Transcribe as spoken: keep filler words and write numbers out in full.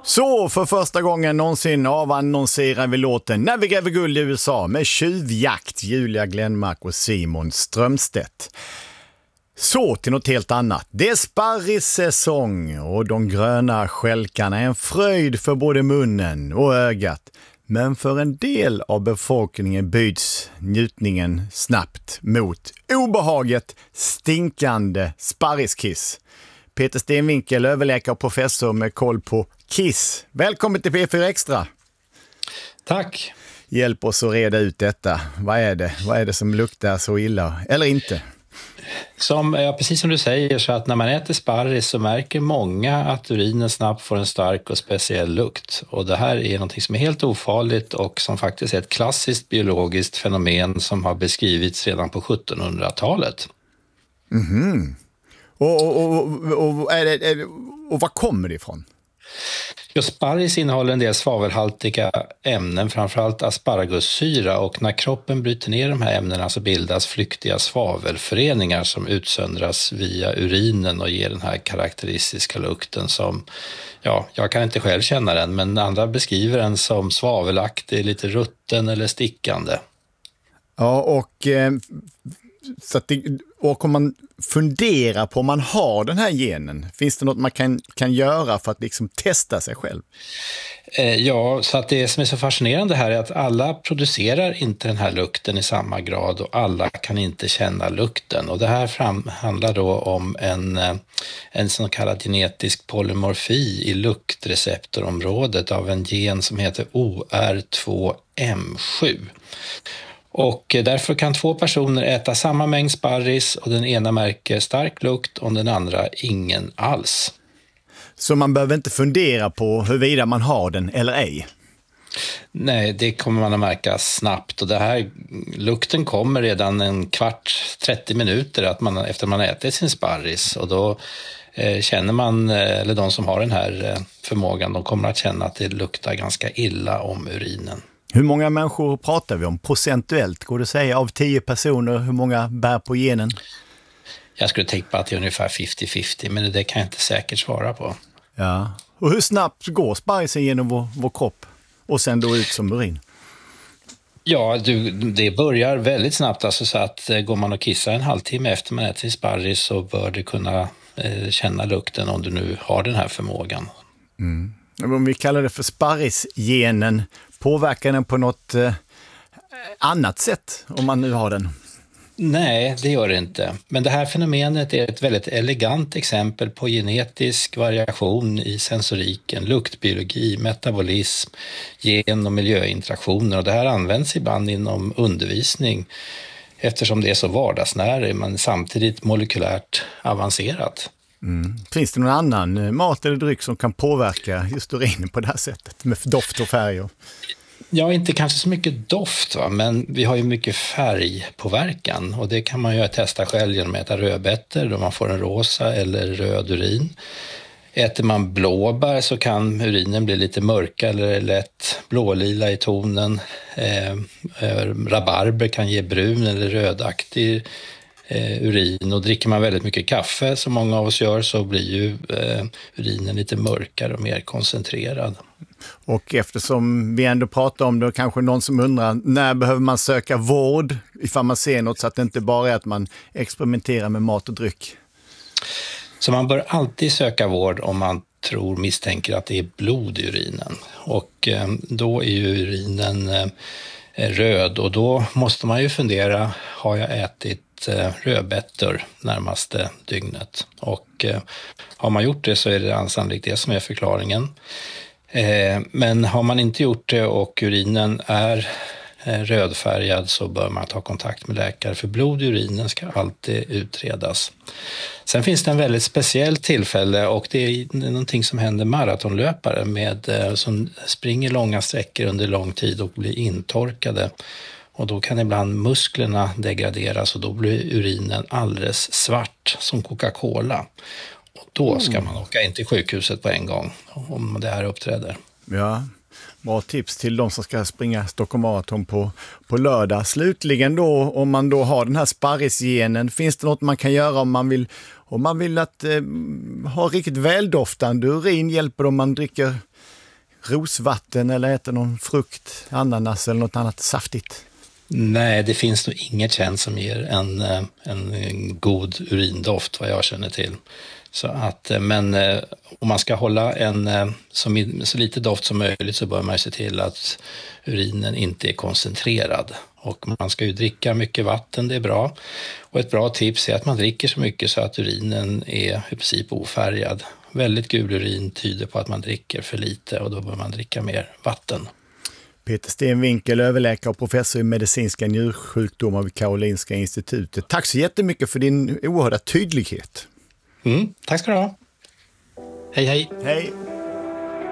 Så för första gången någonsin avannonserar vi låten När vi gräver guld i U S A med Tjuvjakt, Julia Glenmark och Simon Strömstedt. Så till något helt annat. Det är sparrissäsong och de gröna skälkarna är en fröjd för både munnen och ögat. Men för en del av befolkningen byts njutningen snabbt mot obehaget stinkande sparriskiss. Peter Stenvinkel, överläkare och professor med koll på kiss. Välkommen till P fyra Extra. Tack. Hjälp oss att reda ut detta. Vad är det? Vad är det som luktar så illa? Eller inte? Som, ja, precis som du säger, så att när man äter sparris så märker många att urinen snabbt får en stark och speciell lukt. Och det här är något som är helt ofarligt och som faktiskt är ett klassiskt biologiskt fenomen som har beskrivits redan på sjuttonhundratalet. Mhm. Och, och, och, och, är det, är det, och vad kommer det ifrån? Just sparris innehåller en del svavelhaltiga ämnen, framförallt asparagussyra, och när kroppen bryter ner de här ämnena så bildas flyktiga svavelföreningar som utsöndras via urinen och ger den här karaktäristiska lukten som, ja, jag kan inte själv känna den, men andra beskriver den som svavelaktig, lite rutten eller stickande. Ja, och... Eh, Så att det, och om man funderar på om man har den här genen, finns det något man kan, kan göra för att liksom testa sig själv? Eh, ja, så att det som är så fascinerande här är att alla producerar inte den här lukten i samma grad och alla kan inte känna lukten. Och det här fram, handlar då om en, en så kallad genetisk polymorfi i luktreceptorområdet av en gen som heter O R två M sju. Och därför kan två personer äta samma mängd sparris och den ena märker stark lukt och den andra ingen alls. Så man behöver inte fundera på huruvida man har den eller ej? Nej, det kommer man att märka snabbt, och det här, lukten kommer redan en kvart, trettio minuter att man, efter man ätit sin sparris, och då eh, känner man, eller de som har den här eh, förmågan, de kommer att känna att det luktar ganska illa om urinen. Hur många människor pratar vi om procentuellt? Går det att säga av tio personer hur många bär på genen? Jag skulle tänka på att det är ungefär femtio femtio, men det kan jag inte säkert svara på. Ja. Och hur snabbt går sparrisen genom vår, vår kropp och sen då ut som urin? Ja, du, det börjar väldigt snabbt. Alltså, så att eh, går man och kissar en halvtimme efter man äter sin sparris så bör du kunna eh, känna lukten om du nu har den här förmågan. Mm. Om vi kallar det för sparrisgenen, påverkar den på något eh, annat sätt om man nu har den? Nej, det gör det inte. Men det här fenomenet är ett väldigt elegant exempel på genetisk variation i sensoriken, luktbiologi, metabolism, gen- och miljöinteraktioner. Och det här används ibland inom undervisning eftersom det är så vardagsnära men samtidigt molekylärt avancerat. Mm. Finns det någon annan mat eller dryck som kan påverka just urinen på det här sättet med doft och färger? Ja, inte kanske så mycket doft, va? Men vi har ju mycket färgpåverkan, och det kan man ju testa själv genom att äta rödbetor då man får en rosa eller röd urin. Äter man blåbär så kan urinen bli lite mörka eller lätt blålila i tonen. Eh, rabarber kan ge brun eller rödaktig eh, urin, och dricker man väldigt mycket kaffe som många av oss gör så blir ju eh, urinen lite mörkare och mer koncentrerad. Och eftersom vi ändå pratar om det, kanske någon som undrar, när behöver man söka vård ifall man ser något, så att det inte bara är att man experimenterar med mat och dryck? Så man bör alltid söka vård om man tror, misstänker att det är blod i urinen. Och eh, då är ju urinen eh, röd, och då måste man ju fundera, har jag ätit eh, rödbetor närmaste dygnet? Och eh, har man gjort det så är det sannolikt det som är förklaringen. Men har man inte gjort det och urinen är rödfärgad så bör man ta kontakt med läkare, för blod i urinen ska alltid utredas. Sen finns det en väldigt speciell tillfälle, och det är någonting som händer maratonlöpare med, som springer långa sträckor under lång tid och blir intorkade. Och då kan ibland musklerna degraderas och då blir urinen alldeles svart som Coca-Cola. Och då ska man åka in till sjukhuset på en gång om det här uppträder. Ja, bra tips till de som ska springa Stockholm Marathon på, på lördag. Slutligen då, om man då har den här sparrisgenen, finns det något man kan göra om man vill, om man vill att eh, ha riktigt väldoftande urin? Hjälper det om man dricker rosvatten eller äter någon frukt, ananas eller något annat saftigt? Nej, det finns nog inget känt som ger en, en god urindoft vad jag känner till. Så att, men om man ska hålla en så, så lite doft som möjligt så bör man se till att urinen inte är koncentrerad. Och man ska ju dricka mycket vatten, det är bra. Och ett bra tips är att man dricker så mycket så att urinen är i princip ofärgad. Väldigt gul urin tyder på att man dricker för lite och då bör man dricka mer vatten. Peter Stenvinkel, överläkare och professor i medicinska njursjukdomar vid Karolinska institutet. Tack så jättemycket för din oerhörda tydlighet. Mm, tack ska du ha. Hej hej. Hej.